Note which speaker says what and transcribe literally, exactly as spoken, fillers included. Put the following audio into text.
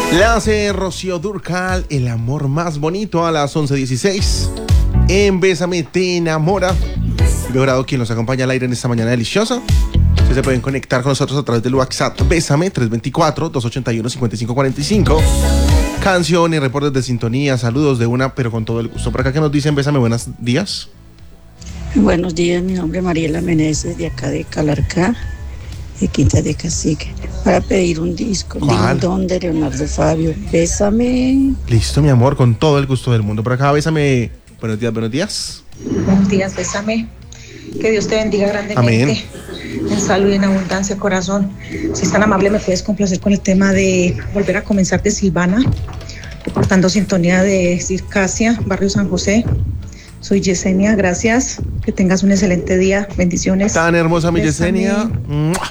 Speaker 1: La hace Rocío Dúrcal, el amor más bonito, a las once dieciséis. En Bésame te enamora. Veo grado quien nos acompaña al aire en esta mañana deliciosa. Ustedes se pueden conectar con nosotros a través del WhatsApp Bésame tres dos cuatro, dos ocho uno, cinco cinco cuatro cinco. Canciones, reportes de sintonía, saludos de una, pero con todo el gusto. Por acá que nos dicen Bésame, buenos días.
Speaker 2: Buenos días, mi nombre es Mariela Meneses, de acá de Calarcá, de Quinta de Cacique, para pedir un disco.
Speaker 1: ¿Cuál?
Speaker 2: Don de Leonardo Fabio, Bésame.
Speaker 1: Listo, mi amor, con todo el gusto del mundo. Por acá, Bésame. Buenos días, buenos días.
Speaker 3: Buenos días, Bésame. Que Dios te bendiga grandemente.
Speaker 1: Amén.
Speaker 3: En salud y en abundancia, corazón. Si es tan amable, me puedes complacer con el tema de Volver a Comenzar de Silvana, reportando sintonía de Circasia, Barrio San José. Soy Yesenia, gracias. Que tengas un excelente día. Bendiciones.
Speaker 1: Tan hermosa mi
Speaker 3: Bésame.
Speaker 1: Yesenia.